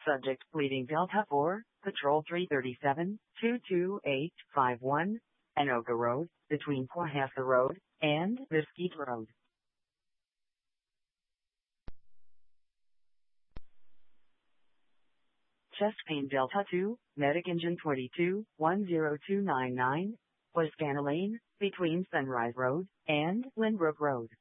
Subject bleeding Delta 4, Patrol 337, 22851, Anoka Road, between Cohasset Road and Mesquite Road. Chest pain Delta 2, Medic Engine 22, 10299, was Scanna Lane, between Sunrise Road and Lynbrook Road.